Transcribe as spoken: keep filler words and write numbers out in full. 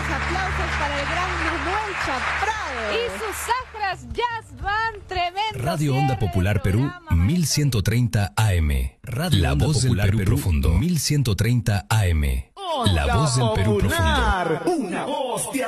aplausos para el gran Manuel Chaprado. Y sus sacras jazz van tremendo. Radio Onda Popular Perú, mil ciento treinta A M. Radio La Onda voz Popular del Perú Profundo, mil ciento treinta A M. La voz del Perú Profundo. Una voz de